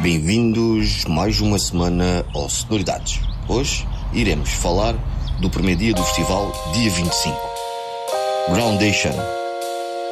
Bem-vindos mais uma semana ao Sonoridades. Hoje iremos falar do primeiro dia do festival, dia 25. Groundation.